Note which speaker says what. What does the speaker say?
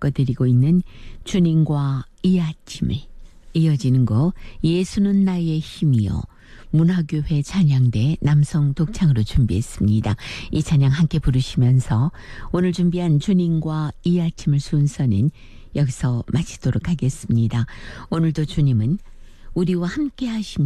Speaker 1: 바꿔드리고 있는 주님과 이 아침을, 이어지는 곡 예수는 나의 힘이요, 문화교회 찬양대 남성 독창으로 준비했습니다. 이 찬양 함께 부르시면서 오늘 준비한 주님과 이 아침을 순서는 여기서 마치도록 하겠습니다. 오늘도 주님은 우리와 함께 하시며